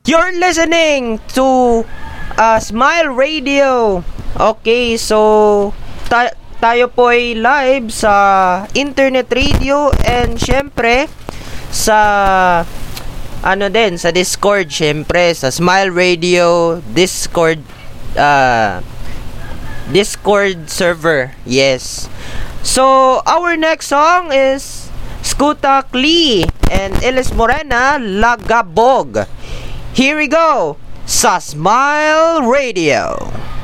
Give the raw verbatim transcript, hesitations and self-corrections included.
You're listening to uh, Smile Radio. Okay, so ta- tayo po ay live sa internet radio and syempre sa ano din sa Discord, syempre sa Smile Radio Discord uh, Discord server. Yes. So our next song is Skuta Klee and Elis Morena, Lagabog. Here we go sa Smile Radio.